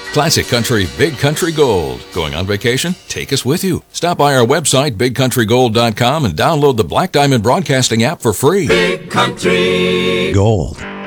Classic Country, Big Country Gold. Going on vacation? Take us with you. Stop by our website, bigcountrygold.com, and download the Black Diamond Broadcasting app for free. Big Country Gold.